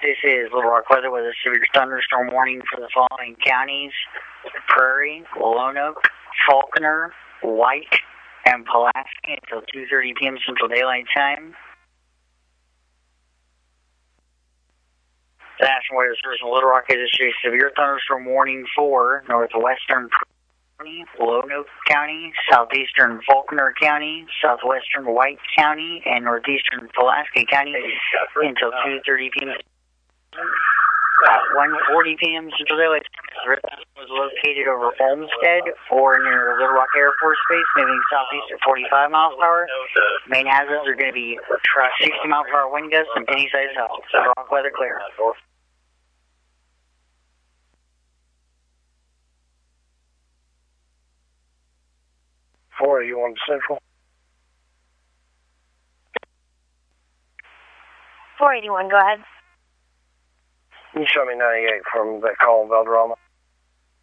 This is Little Rock weather with a severe thunderstorm warning for the following counties: Prairie, Lonoke, Faulkner, White, and Pulaski until 2:30 p.m. Central Daylight Time. The National Weather Service in Little Rock has issued a severe thunderstorm warning for northwestern Prairie, Lonoke County, southeastern Faulkner County, southwestern White County, and northeastern Pulaski County until 2:30 p.m. At 1:40 p.m. Central Daylight Time, was located over Olmsted or near Little Rock Air Force Base, moving southeast at 45 miles per hour. Main hazards are going to be 60 mile per hour wind gusts and penny-sized hail. Little Rock weather clear. 481 Central. 481, go ahead. Can you show me 98 from that call in Valderrama?